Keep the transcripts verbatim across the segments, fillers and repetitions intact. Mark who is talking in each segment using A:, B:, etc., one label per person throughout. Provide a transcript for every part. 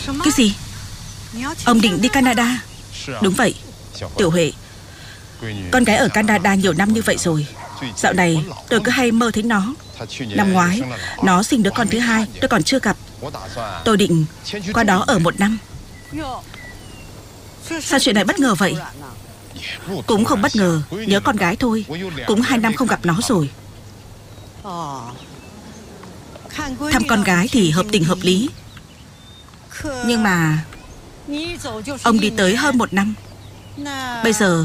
A: Cái gì? Ông định đi Canada? Đúng vậy. Tiểu Huệ, con gái ở Canada nhiều năm như vậy rồi. Dạo này tôi cứ hay mơ thấy nó. Năm ngoái nó sinh đứa con thứ hai tôi còn chưa gặp. Tôi định qua đó ở một năm. Sao chuyện này bất ngờ vậy? Cũng không bất ngờ, nhớ con gái thôi. Cũng hai năm không gặp nó rồi. Thăm con gái thì hợp tình hợp lý. Nhưng mà ông đi tới hơn một năm. Bây giờ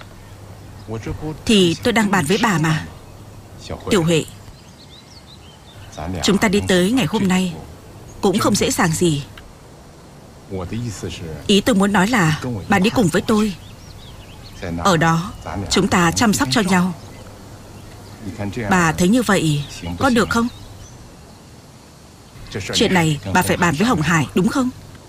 A: thì tôi đang bàn với bà mà. Tiểu Huệ, chúng ta đi tới ngày hôm nay cũng không dễ dàng gì. Ý tôi muốn nói là bà đi cùng với tôi. Ở đó chúng ta chăm sóc cho nhau. Bà thấy như vậy có được không? Chuyện này bà phải bàn với Hồng Hải, đúng không?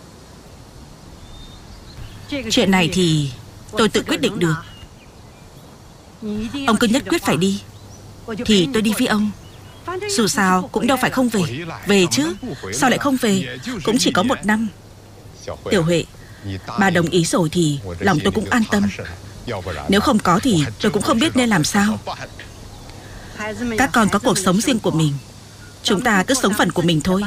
A: Chuyện này thì tôi tự quyết định được. Ông cứ nhất quyết phải đi thì tôi đi với ông. Dù sao cũng đâu phải không về. Về chứ, sao lại không về? Cũng chỉ có một năm. Tiểu Huệ, bà đồng ý rồi thì lòng tôi cũng an tâm. Nếu không có thì tôi cũng không biết nên làm sao. Các con có cuộc sống riêng của mình. Chúng ta cứ sống phần của mình thôi.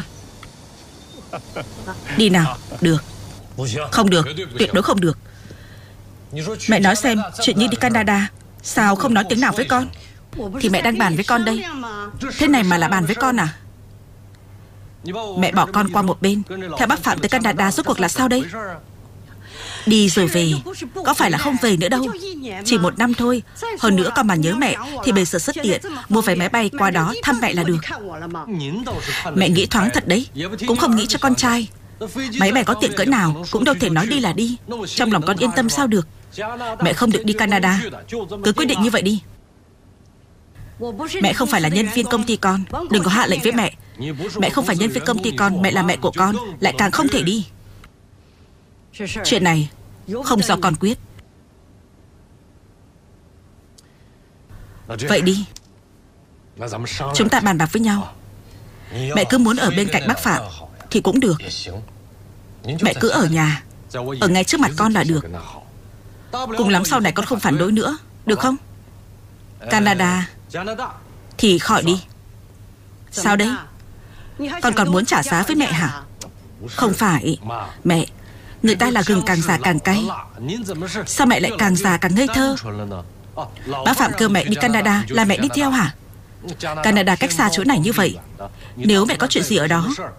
A: Đi nào. Được. Không được, tuyệt đối không được. Mẹ nói xem, chuyện như đi Canada sao không nói tiếng nào với con? Thì mẹ đang bàn với con đây. Thế này mà là bàn với con à? Mẹ bỏ con qua một bên, theo bác Phạm tới Canada rốt cuộc là sao đây? Đi rồi về, có phải là không về nữa đâu. Chỉ một năm thôi. Hơn nữa con mà nhớ mẹ thì bây giờ rất tiện, mua vé máy bay qua đó thăm mẹ là được. Mẹ nghĩ thoáng thật đấy. Cũng không nghĩ cho con trai. Máy bay có tiện cỡ nào cũng đâu thể nói đi là đi. Trong lòng con yên tâm sao được. Mẹ không được đi Canada. Cứ quyết định như vậy đi. Mẹ không phải là nhân viên công ty con. Đừng có hạ lệnh với mẹ. Mẹ không phải nhân viên công ty con. Mẹ là mẹ của con. Lại càng không thể đi. Chuyện này không do con quyết. Vậy đi, chúng ta bàn bạc với nhau. Mẹ cứ muốn ở bên cạnh bác Phạm thì cũng được. Mẹ cứ ở nhà, ở ngay trước mặt con là được. Cùng lắm sau này con không phản đối nữa, được không? Canada thì khỏi đi. Sao đấy? Con còn muốn trả giá với mẹ hả? Không phải. Mẹ, người ta là gừng càng già càng cay. Sao mẹ lại càng già càng ngây thơ? Bác Phạm kêu mẹ đi Canada là mẹ đi theo hả? Canada cách xa chỗ này như vậy. Nếu mẹ có chuyện gì ở đó